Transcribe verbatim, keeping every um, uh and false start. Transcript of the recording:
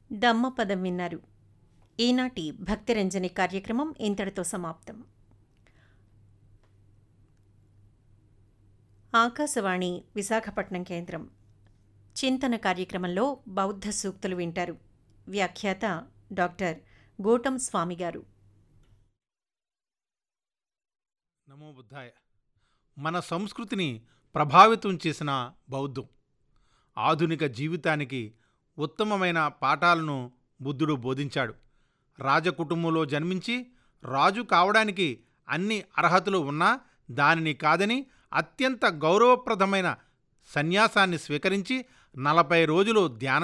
దమ్మపదం విన్నారు. ఈనాటి భక్తిరంజని కార్యక్రమం ఇంతటితో సమాప్తం. ఆకాశవాణి విశాఖపట్నం కేంద్రం. చింతన కార్యక్రమంలో బౌద్ధ సూక్తులు వింటారు. వ్యాఖ్యాత డాక్టర్ గోటం స్వామిగారు. నమో బుద్ధాయ. మన సంస్కృతిని ప్రభావితం చేసిన బౌద్ధం. ఆధునిక జీవితానికి ఉత్తమమైన పాఠాలను బుద్ధుడు బోధించాడు. రాజకుటుంబంలో జన్మించి రాజు కావడానికి అన్ని అర్హతలు ఉన్నా దానిని కాదని అత్యంత గౌరవప్రదమైన సన్యాసాన్ని స్వీకరించి నలభై రోజులు ధ్యానం